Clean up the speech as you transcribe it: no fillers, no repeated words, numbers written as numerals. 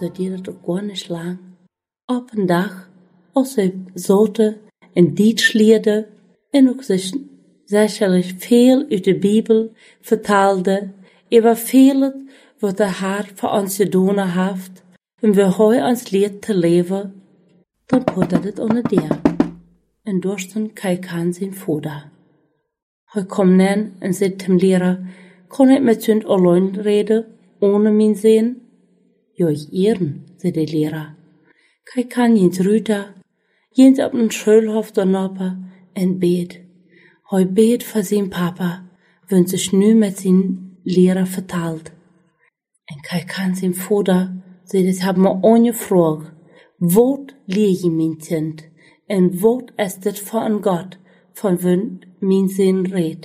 zo duurt het ook gar niet lang. Op een dag, als hij zote en Dietsch leerde en ook zich sicherlich veel uit de Bibel vertaalde, über vieles, wat de Heer voor ons gedaan heeft, en we hij ons leert te leven, dan put dat het onder der. En dorsten kijken zijn vader. Hij komt nen en zegt hem leraar, kon ik met z'n alleen reden, ohne mijn zin? Ja, ich ehren, zei de leraar. Hij kan jens Rüter, jens op een Schulhof donoppen en beet. Hij beet voor zijn papa, wenn zich nu met zijn leraar vertaalt. En hij kan zijn vader, zei het hebben me ongevraagd, wat leer je mijn kind? En wat is dit voor een God, van wien mijn zin redt?